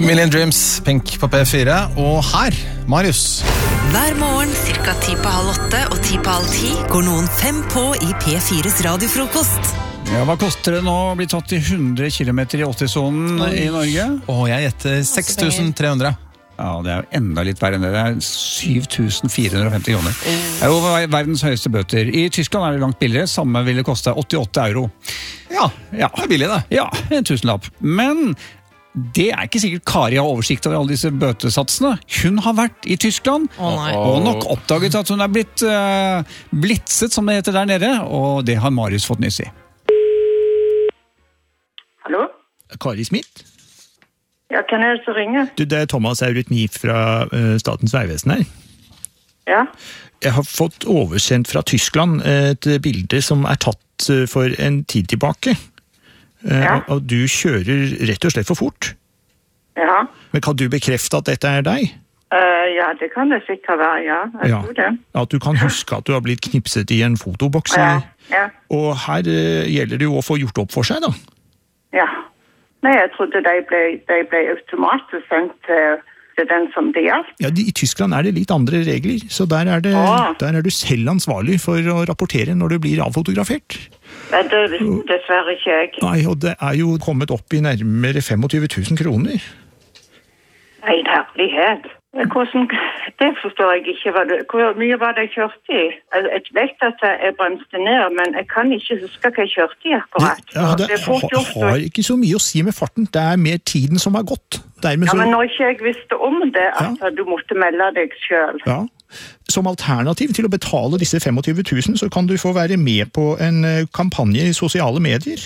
Million Dreams, Pink på P4. Og her, Marius. Hver morgen, cirka 7:30 og 10:30, går noen 5 på i P4s radiofrokost. Ja, hva koster det nå å bli tatt i 100 km i 80-sonen i Norge? Jeg gjetter 6.300. Ja, det er jo enda litt verre enn det. Det er 7.450 kroner. Det er jo verdens høyeste bøter. I Tyskland er det langt billigere. Samme ville koste 88 euro. Ja, det er billig det. Ja, en tusenlapp. Men det er ikke sikkert Kari har oversikt over alle disse bøtesatsene. Hun har vært i Tyskland, og nok oppdaget at hun er blitt blitzet, som det heter der nede, og det har Marius fått nyss i. Hallo? Kari Smith? Ja, kan jeg så ringe? Du, det er Thomas Eurytmi fra Statens Vegvesen her. Ja? Jeg har fått oversendt fra Tyskland et bilde som er tatt for en tid tilbake. Ja. Og du kjører rett og slett for fort. Ja. Men kan du bekrefte at dette er deg? Ja, det kan det sikkert være, ja. Jeg tror det. At du kan huske at du har blitt knipset i en fotoboks Ja, her. ja. Og her gjelder det jo å få gjort opp for seg, da. Ja. Nei, jeg trodde de ble automatisk sendt til den som det gjaldt. Ja, I Tyskland er det litt andre regler, så der er du selv ansvarlig for å rapportere når du blir avfotografert. Ja, det visste dessverre ikke jeg. Nei, og det er jo kommet opp i nærmere 25 000 kroner. Nei, herlighet. Det forstår jeg ikke. Hvor mye var det jeg kjørte i? Jeg vet at jeg bremste ned, men jeg kan ikke huske hva jeg kjørte i akkurat. Det har ikke så mye å si med farten. Det er mer tiden som har gått. Men når ikke jeg visste om det, at du måtte melde deg selv. Ja. Som alternativ til å betale disse 25 000, så kan du få være med på en kampanje i sosiale medier.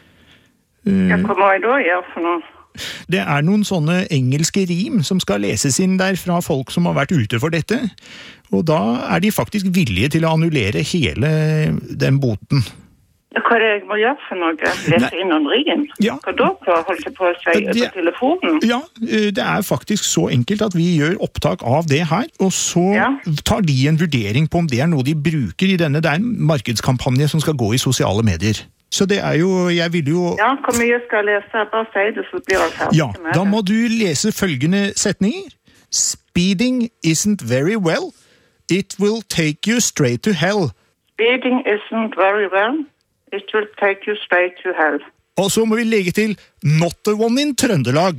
Ja, hva må jeg da gjøre for noe? Det er noen sånne engelske rim som skal leses inn der fra folk som har vært ute for dette, og da er de faktisk villige til å annullere hele den boten. Hva er det jeg må gjøre for noe? Lese inn noen rim? Ja. Hva da holdt jeg på å si over telefonen? Ja, det er faktisk så enkelt at vi gjør opptak av det her, og så tar de en vurdering på om det er noe de bruker i denne markedskampanje som skal gå i sosiale medier. Så det er jo, jeg vil jo... Ja, hvor mye skal jeg lese? Bare si det, så blir jeg ferdig med det. Da må du lese følgende setninger. Speeding isn't very well. It will take you straight to hell. Speeding isn't very well. It will take you straight to hell. Og så må vi legge til not the one in Trøndelag.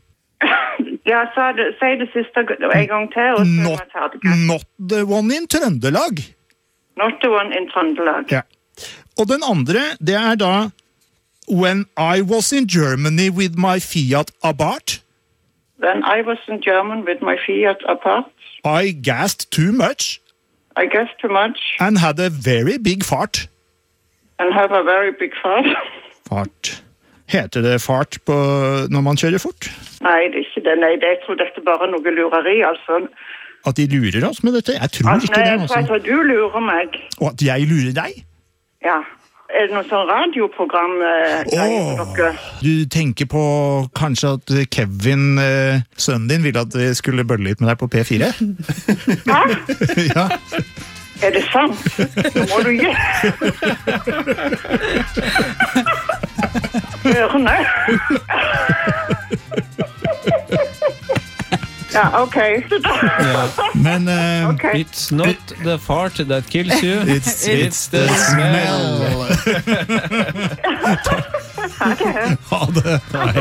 Ja, si det siste en gang til, og så må jeg ta det. Not the one in Trøndelag. Not the one in Trøndelag. Ja. Og den andre, det er da When I was in Germany with my Fiat Abarth. When I was in Germany with my Fiat Abarth. I gassed too much. I gassed too much. And had a very big fart. And have a very big fart. Fart. Heter det fart når man kjører fort? Nei, det er ikke det. Nei, jeg tror dette bare er noe lureri, altså. At de lurer oss med dette? Jeg tror ikke det. Jeg tror at du lurer meg. Og at jeg lurer deg? Ja. Er det noe sånn radioprogram dere? Du tenker på kanskje at Kevin, sønnen din, ville at jeg skulle bølle litt med deg på P4? Hæ? Ja. Er det sant? Nå må du gi. Ørene. Ja, ok. Men it's not the fart that kills you, it's the smell. Ha det.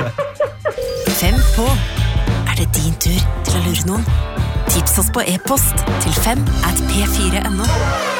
5 på. Er det din tur til å lure noen? Tips oss på e-post til 5@p4.no.